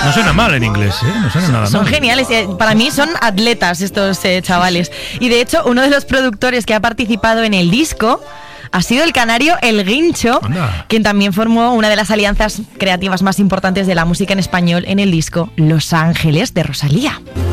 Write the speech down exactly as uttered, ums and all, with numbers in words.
No suena mal en inglés, ¿eh? No suena nada Son mal. geniales. Para mí son atletas estos eh, chavales. Y de hecho, uno de los productores que ha participado en el disco ha sido el canario El Guincho, Anda. quien también formó una de las alianzas creativas más importantes de la música en español en el disco Los Ángeles de Rosalía.